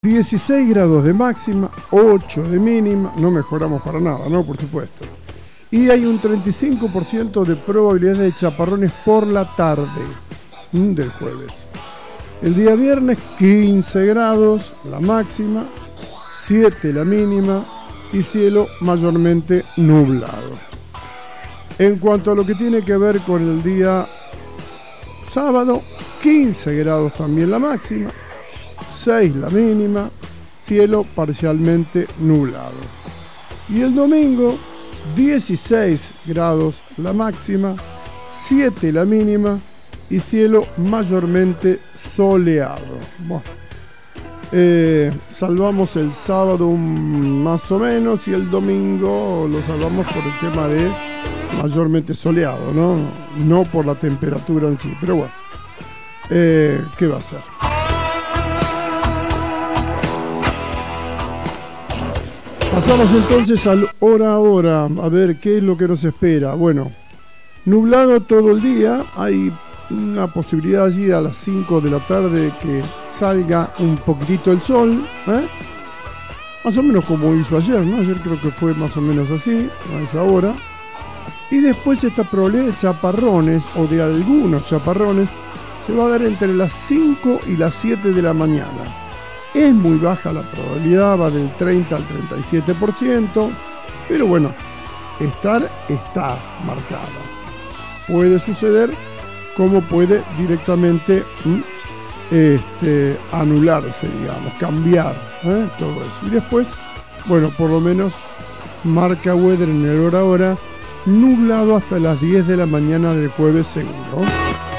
16 grados de máxima, 8 de mínima, no mejoramos para nada, ¿no? Por supuesto. Y hay un 35% de probabilidad de chaparrones por la tarde del jueves. El día viernes, 15 grados la máxima, 7 la mínima y cielo mayormente nublado. En cuanto a lo que tiene que ver con el día sábado, 15 grados también la máxima, 6 la mínima, cielo parcialmente nublado. Y el domingo, 16 grados la máxima, 7 la mínima y cielo mayormente soleado. Bueno, salvamos el sábado más o menos y el domingo lo salvamos por el tema de mayormente soleado, ¿no? No por la temperatura en sí, pero bueno, ¿qué va a ser? Pasamos entonces al hora a hora, a ver qué es lo que nos espera. Bueno, nublado todo el día, hay una posibilidad allí a las 5 de la tarde que salga un poquitito el sol, más o menos como hizo ayer, ¿no? Ayer creo que fue más o menos así, a esa hora. Y después esta probabilidad de chaparrones, o de algunos chaparrones, se va a dar entre las 5 y las 7 de la mañana. Es muy baja la probabilidad, va del 30 al 37%, pero bueno, está marcada. Puede suceder como puede directamente anularse, digamos, cambiar todo eso. Y después, bueno, por lo menos marca weather en el hora a hora, nublado hasta las 10 de la mañana del jueves seguro.